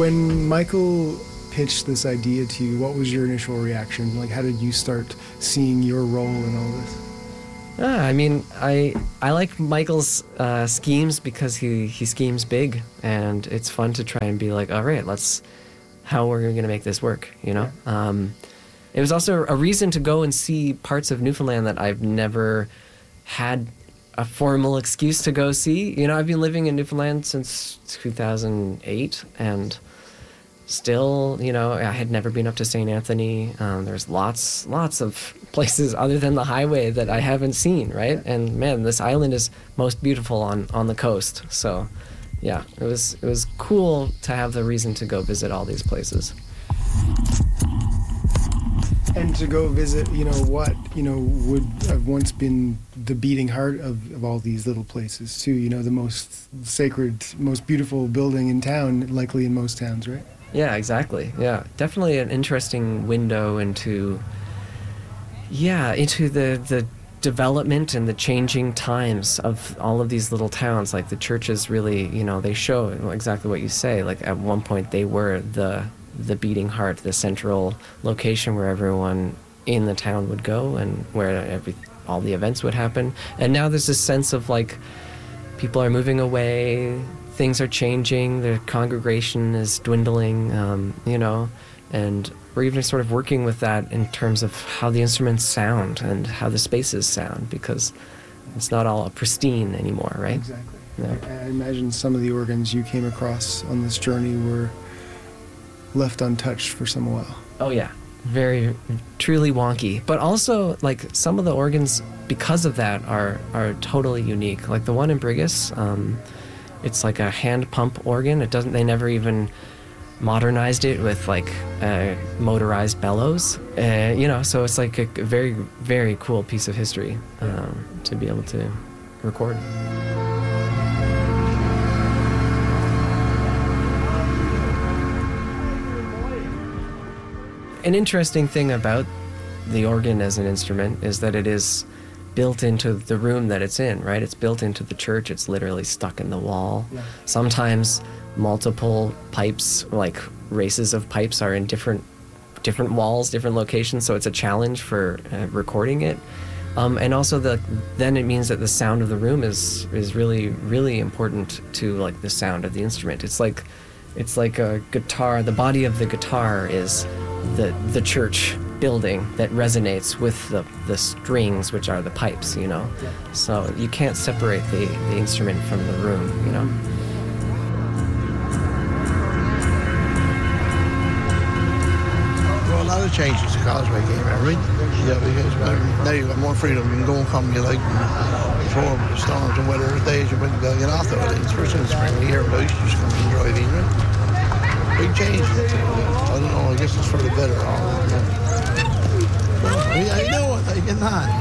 When Michael pitched this idea to you, what was your initial reaction? Like, how did you start seeing your role in all this? I mean, I like Michael's schemes because he schemes big, and it's fun to try and be like, all right, how we're going to make this work, you know? Yeah. It was also a reason to go and see parts of Newfoundland that I've never had a formal excuse to go see. You know, I've been living in Newfoundland since 2008, and still, you know, I had never been up to St. Anthony. There's lots of places other than the highway that I haven't seen, right? And man, this island is most beautiful on the coast. So yeah, it was cool to have the reason to go visit all these places. And to go visit, you know, what, you know, would have once been the beating heart of all these little places too, you know, the most sacred, most beautiful building in town, likely in most towns, right? Yeah, exactly. Yeah, definitely an interesting window into the development and the changing times of all of these little towns. Like the churches really, you know, they show exactly what you say. Like at one point they were the beating heart, the central location where everyone in the town would go and where all the events would happen. And now there's this sense of like people are moving away, things are changing, the congregation is dwindling, you know, and we're even sort of working with that in terms of how the instruments sound and how the spaces sound, because it's not all pristine anymore, right? Exactly. Yeah. I imagine some of the organs you came across on this journey were left untouched for some while. Oh yeah, very truly wonky. But also, like, some of the organs, because of that, are totally unique. Like the one in Brigus, it's like a hand pump organ. They never even modernized it with like motorized bellows. You know, so it's like a very, very cool piece of history to be able to record. An interesting thing about the organ as an instrument is that it is built into the room that it's in, right? It's built into the church. It's literally stuck in the wall. Yeah. Sometimes multiple pipes, like races of pipes, are in different walls, different locations, so it's a challenge for recording it. And also then it means that the sound of the room is really, really important to like the sound of the instrument. It's like a guitar. The body of the guitar is the church building that resonates with the strings, which are the pipes, you know. Yeah. So you can't separate the instrument from the room, you know. Well, a lot of changes the Causeway came out, right? Yeah, because now you've got more freedom. You can go and come you like. Before with the storms and weather days, you wouldn't get off the weddings. First in the spring, the year of ice, you just come and drive in, right? Big change. I don't know, I guess it's for the better. Yeah, I know what I can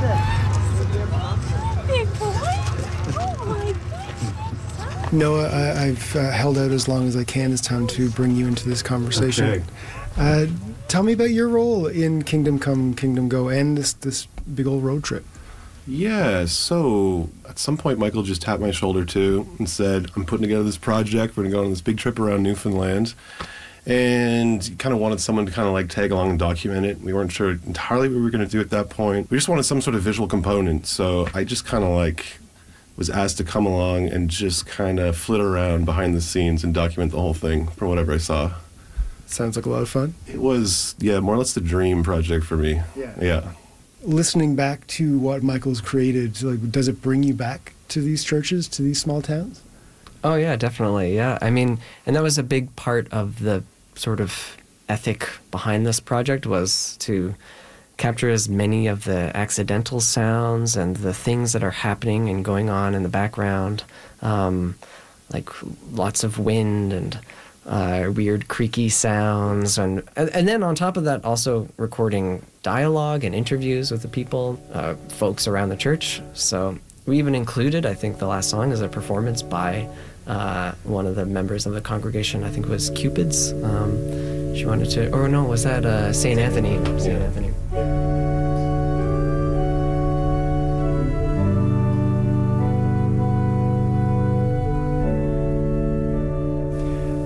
not. Noah, I've held out as long as I can. It's time to bring you into this conversation. Okay. Tell me about your role in Kingdom Come, Kingdom Go, and this big old road trip. Yeah, so at some point Michael just tapped my shoulder too and said, I'm putting together this project. We're going to go on this big trip around Newfoundland. And he kind of wanted someone to kind of like tag along and document it. We weren't sure entirely what we were going to do at that point. We just wanted some sort of visual component. So I just kind of like was asked to come along and just kind of flit around behind the scenes and document the whole thing from whatever I saw. Sounds like a lot of fun. It was, yeah, more or less the dream project for me. Yeah. Listening back to what Michael's created, like, does it bring you back to these churches, to these small towns? Oh yeah, definitely. Yeah, I mean, and that was a big part of the sort of ethic behind this project, was to capture as many of the accidental sounds and the things that are happening and going on in the background, like lots of wind and weird creaky sounds, and then on top of that also recording dialogue and interviews with the people, folks around the church. So we even included, I think the last song is a performance by one of the members of the congregation. I think it was Cupid's. She wanted to, or no, was that St. Anthony? St. Anthony.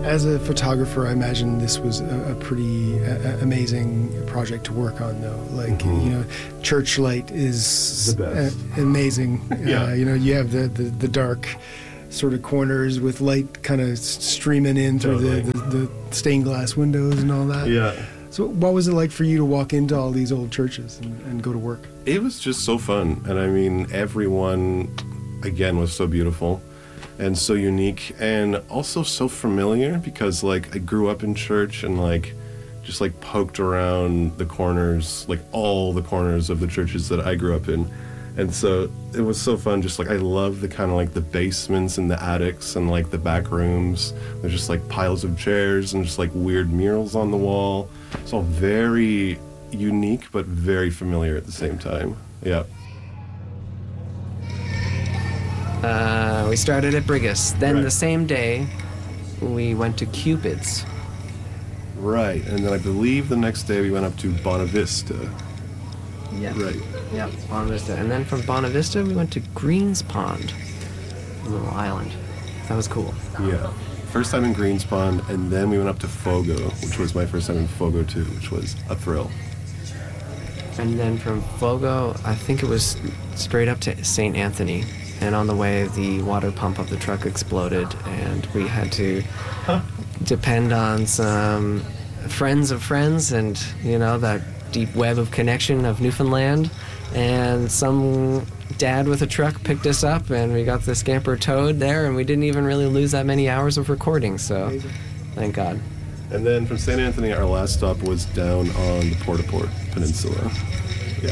As a photographer, I imagine this was a pretty amazing project to work on, though. Like, you know, church light is The best. amazing. Yeah. You know, you have the dark sort of corners with light kind of streaming in through Totally. the stained glass windows and all that. Yeah. So what was it like for you to walk into all these old churches and go to work? It was just so fun. And I mean, everyone, again, was so beautiful and so unique and also so familiar because, like, I grew up in church and, like, just, like, poked around the corners, like, all the corners of the churches that I grew up in. And so it was so fun. Just, like, I love the kind of, like, the basements and the attics and, like, the back rooms. There's just, like, piles of chairs and just, like, weird murals on the wall. It's all very unique but very familiar at the same time. Yeah. We started at Brigus. Then Right. the same day, we went to Cupid's. Right. And then I believe the next day we went up to Bonavista. Yeah. Right. Yep, Bonavista. And then from Bonavista, we went to Greens Pond, a little island. That was cool. Yeah. First time in Greens Pond, and then we went up to Fogo, which was my first time in Fogo too, which was a thrill. And then from Fogo, I think it was straight up to St. Anthony. And on the way, the water pump of the truck exploded, and we had to depend on some friends of friends and, you know, that deep web of connection of Newfoundland. And some dad with a truck picked us up, and we got the scamper towed there, and we didn't even really lose that many hours of recording, so Amazing. thank God. And then from St. Anthony, our last stop was down on the Port-au-Port Peninsula. Yeah.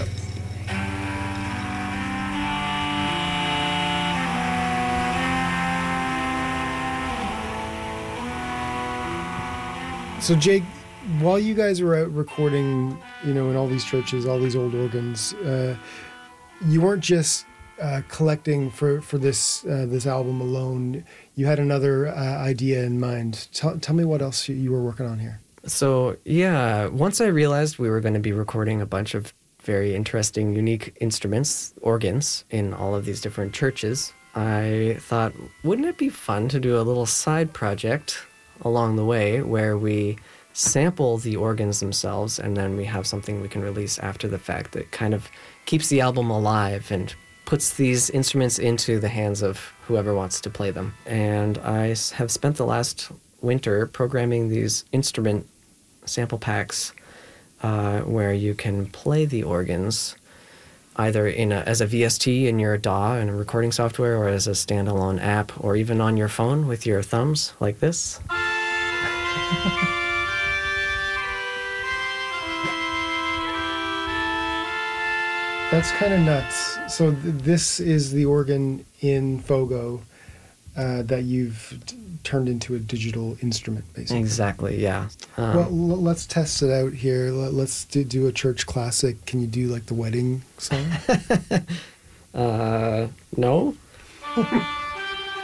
So Jake, while you guys were out recording, you know, in all these churches, all these old organs, you weren't just collecting for this album alone. You had another idea in mind. Tell me what else you were working on here. So, yeah, once I realized we were going to be recording a bunch of very interesting, unique instruments, organs, in all of these different churches, I thought, wouldn't it be fun to do a little side project along the way where we sample the organs themselves and then we have something we can release after the fact that kind of keeps the album alive and puts these instruments into the hands of whoever wants to play them. And I have spent the last winter programming these instrument sample packs where you can play the organs either as a VST in your DAW and a recording software, or as a standalone app, or even on your phone with your thumbs like this. That's kind of nuts. So this is the organ in Fogo that you've turned into a digital instrument, basically. Exactly, yeah. Well, let's test it out here. Let's do a church classic. Can you do like the wedding song? No?